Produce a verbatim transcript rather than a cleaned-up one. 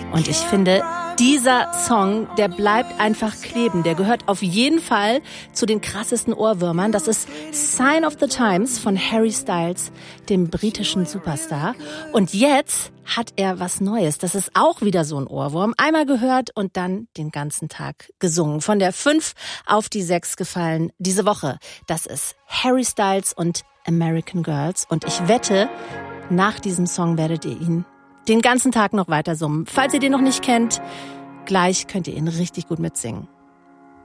Und ich finde, dieser Song, der bleibt einfach kleben. Der gehört auf jeden Fall zu den krassesten Ohrwürmern. Das ist Sign of the Times von Harry Styles, dem britischen Superstar. Und jetzt hat er was Neues. Das ist auch wieder so ein Ohrwurm. Einmal gehört und dann den ganzen Tag gesungen. Von der fünf auf die sechs gefallen diese Woche. Das ist Harry Styles und American Girls. Und ich wette, nach diesem Song werdet ihr ihn den ganzen Tag noch weiter summen. Falls ihr den noch nicht kennt, gleich könnt ihr ihn richtig gut mitsingen.